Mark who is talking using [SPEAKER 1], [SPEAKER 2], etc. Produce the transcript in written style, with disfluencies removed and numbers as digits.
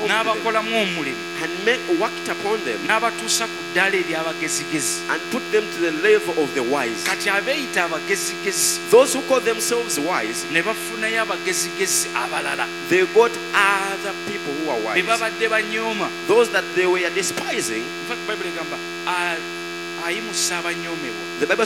[SPEAKER 1] performed them
[SPEAKER 2] n'abakolamu omulimu
[SPEAKER 1] and worked upon them
[SPEAKER 2] n'abatuusa ku ddaala ery'abagezigezi
[SPEAKER 1] and put them to the level of the wise.
[SPEAKER 2] kati abeeyita abagezigezi
[SPEAKER 1] Those who call themselves wise,
[SPEAKER 2] ne bafunayo abagezigezi abalala
[SPEAKER 1] they got other people who are
[SPEAKER 2] be
[SPEAKER 1] wise.
[SPEAKER 2] babadde banyooma.
[SPEAKER 1] Those that they were despising,
[SPEAKER 2] In fact, Bible egamba ayimusa abanyoomebwa
[SPEAKER 1] the Bible